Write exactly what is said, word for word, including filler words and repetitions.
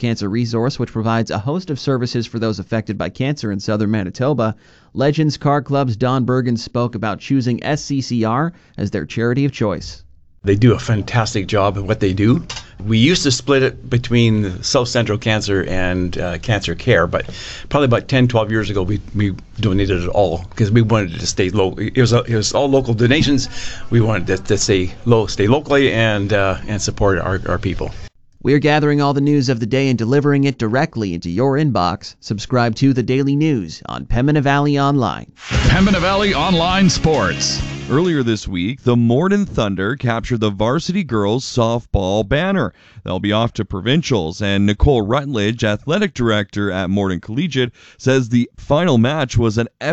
Cancer Resource, which provides a host of services for those affected by cancer in southern Manitoba. Legends Car Club's Don Bergen spoke about choosing S C C R as their charity of choice. They do a fantastic job at what they do. We used to split it between South Central Cancer and uh, Cancer Care, but probably about ten, twelve years ago, we, we donated it all because we wanted it to stay local. It was, a, it was all local donations. We wanted it to stay low, stay locally and, uh, and support our, our people. We're gathering all the news of the day and delivering it directly into your inbox. Subscribe to The Daily News on Pembina Valley Online. Pembina Valley Online Sports. Earlier this week, the Morden Thunder captured the varsity girls softball banner. They'll be off to provincials, and Nicole Rutledge, athletic director at Morden Collegiate, says the final match was an